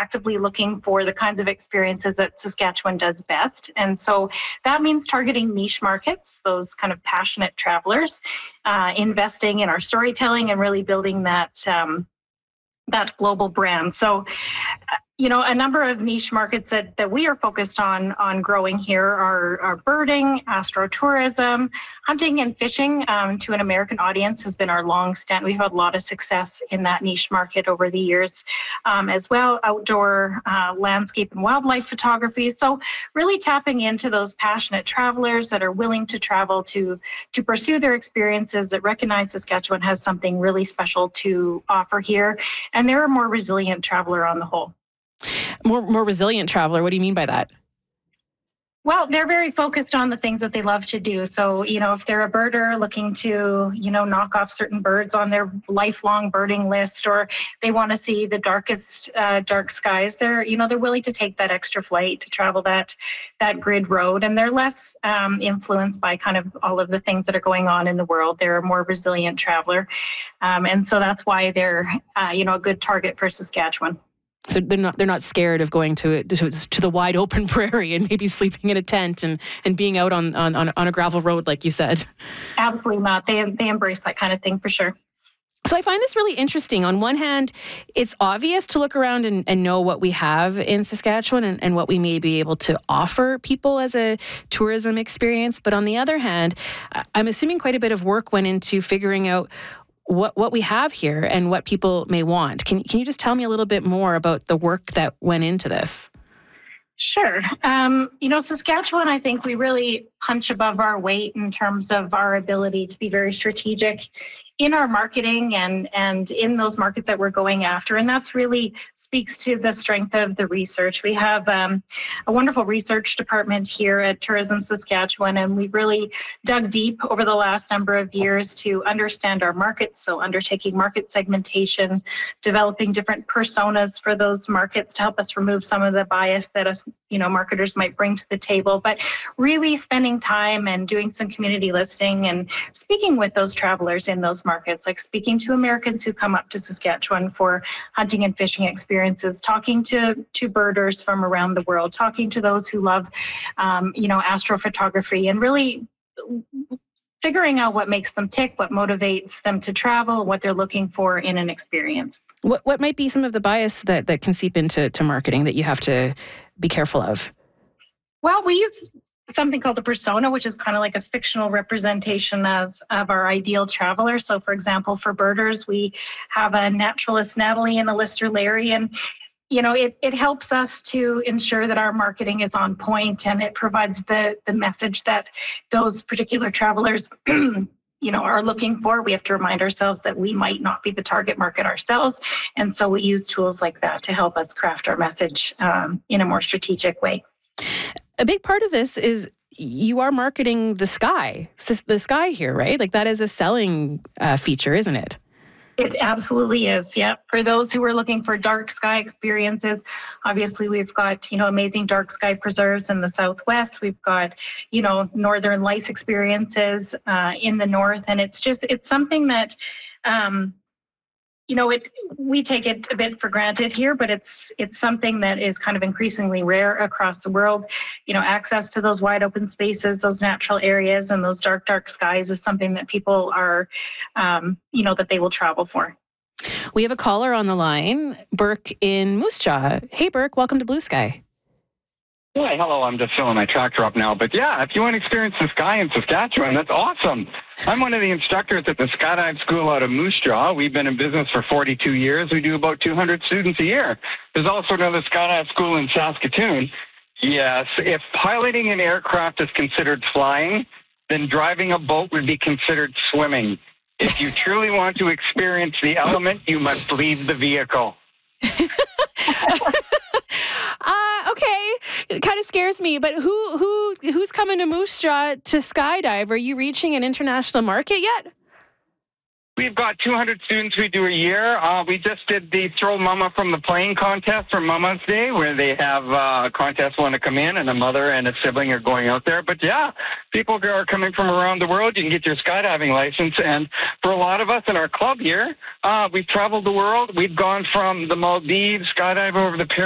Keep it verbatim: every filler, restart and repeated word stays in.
actively looking for the kinds of experiences that Saskatchewan does best. And so that means targeting niche markets, those kind of passionate travelers, uh, investing in our storytelling and really building that um, that global brand. So, you know, a number of niche markets that, that we are focused on on growing here are, are birding, astrotourism, hunting and fishing um, to an American audience has been our long stand. We've had a lot of success in that niche market over the years um, as well. Outdoor uh, landscape and wildlife photography. So really tapping into those passionate travelers that are willing to travel to, to pursue their experiences, that recognize Saskatchewan has something really special to offer here. And they're a more resilient traveler on the whole. More more resilient traveler. What do you mean by that? Well, they're very focused on the things that they love to do. So, you know, if they're a birder looking to, you know, knock off certain birds on their lifelong birding list, or they want to see the darkest uh, dark skies, they're, you know, they're willing to take that extra flight to travel that that grid road, and they're less um, influenced by kind of all of the things that are going on in the world. They're a more resilient traveler, um, and so that's why they're, uh, you know, a good target for Saskatchewan. So they're not they're not scared of going to, to to the wide open prairie and maybe sleeping in a tent and, and being out on, on, on a gravel road, like you said. Absolutely not. They they embrace that kind of thing for sure. So I find this really interesting. On one hand, it's obvious to look around and, and know what we have in Saskatchewan and, and what we may be able to offer people as a tourism experience. But on the other hand, I'm assuming quite a bit of work went into figuring out what what we have here and what people may want. Can, can you just tell me a little bit more about the work that went into this? Sure. Um, you know, Saskatchewan, I think we really punch above our weight in terms of our ability to be very strategic in our marketing and, and in those markets that we're going after. And that's really speaks to the strength of the research. We have um, a wonderful research department here at Tourism Saskatchewan, and we've really dug deep over the last number of years to understand our markets. So undertaking market segmentation, developing different personas for those markets to help us remove some of the bias that us, you know, marketers might bring to the table, but really spending time and doing some community listening and speaking with those travelers in those markets, like speaking to Americans who come up to Saskatchewan for hunting and fishing experiences, talking to, to birders from around the world, talking to those who love, um, you know, astrophotography, and really figuring out what makes them tick, what motivates them to travel, what they're looking for in an experience. What what might be some of the bias that, that can seep into to marketing that you have to be careful of? Well, we use something called the persona, which is kind of like a fictional representation of, of our ideal traveler. So, for example, for birders, we have a naturalist, Natalie, and a lister, Larry, and you know, it, it helps us to ensure that our marketing is on point, and it provides the the message that those particular travelers you know, are looking for. We have to remind ourselves that we might not be the target market ourselves. And so we use tools like that to help us craft our message um, in a more strategic way. A big part of this is you are marketing the sky, the sky here, right? Like that is a selling uh, feature, isn't it? It absolutely is. Yeah. For those who are looking for dark sky experiences, obviously we've got, you know, amazing dark sky preserves in the Southwest. We've got, you know, Northern Lights experiences uh, in the North. And it's just, it's something that, um, you know, it we take it a bit for granted here, but it's it's something that is kind of increasingly rare across the world. You know, access to those wide open spaces, those natural areas, and those dark, dark skies is something that people are, um, you know, that they will travel for. We have a caller on the line, Burke in Moose Jaw. Hey, Burke, welcome to Blue Sky. Hi, hello. I'm just filling my tractor up now. But yeah, if you want to experience the sky in Saskatchewan, that's awesome. I'm one of the instructors at the Skydive School out of Moose Jaw. We've been in business for forty-two years. We do about two hundred students a year. There's also another Skydive School in Saskatoon. Yes, if piloting an aircraft is considered flying, then driving a boat would be considered swimming. If you truly want to experience the element, you must leave the vehicle. Uh, okay, it kind of scares me, but who who who's coming to Moose Jaw to skydive? Are you reaching an international market yet? We've got two hundred students we do a year. Uh, we just did the Throw Mama from the Plane contest for Mama's Day, where they have uh, a contest want to come in, and a mother and a sibling are going out there. But yeah, people are coming from around the world. You can get your skydiving license. And for a lot of us in our club here, uh, we've traveled the world. We've gone from the Maldives, skydive over the Pyrenees,